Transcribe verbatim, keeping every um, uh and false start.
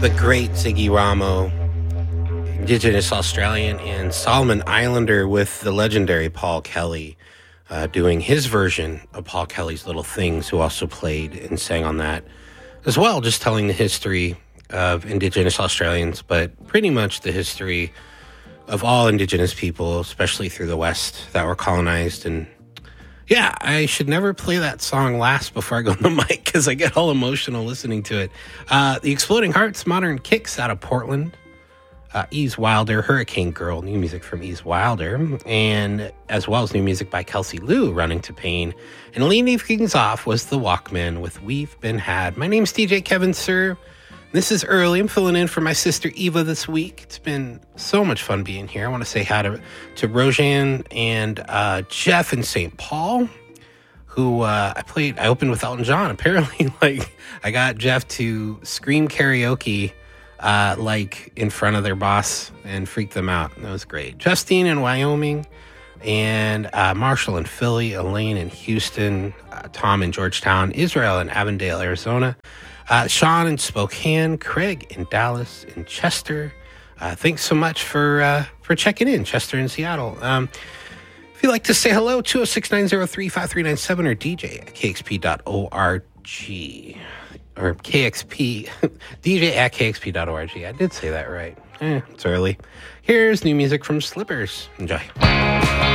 the great Ziggy Ramo, Indigenous Australian, and Solomon Islander with the legendary Paul Kelly uh, doing his version of Paul Kelly's Little Things, who also played and sang on that as well, just telling the history of Indigenous Australians, but pretty much the history of all Indigenous people, especially through the West, that were colonized. And yeah, I should never play that song last before I go on the mic because I get all emotional listening to it. Uh, the Exploding Hearts, Modern Kicks out of Portland. Uh, Ease Wilder, Hurricane Girl, new music from Ease Wilder, and as well as new music by Kelsey Lou, Running to Pain. And leading things off was The Walkmen with We've Been Had. My name's D J Kevin Sir. This is early. I'm filling in for my sister Eva this week. It's been so much fun being here. I want to say hi to, to Rojan and uh, Jeff in Saint Paul, who uh, I played, I opened with Elton John. Apparently, like, I got Jeff to scream karaoke uh, like in front of their boss and freak them out. That was great. Justine in Wyoming, and uh, Marshall in Philly, Elaine in Houston, uh, Tom in Georgetown, Israel in Avondale, Arizona, Uh, Sean in Spokane, Craig in Dallas, in Chester. Uh, thanks so much for uh, for checking in, Chester in Seattle. Um, if you'd like to say hello, two oh six, nine oh three, five three nine seven or D J at K X P dot org. Or K X P, D J at K X P dot org. I did say that right. Eh, it's early. Here's new music from Slippers. Enjoy.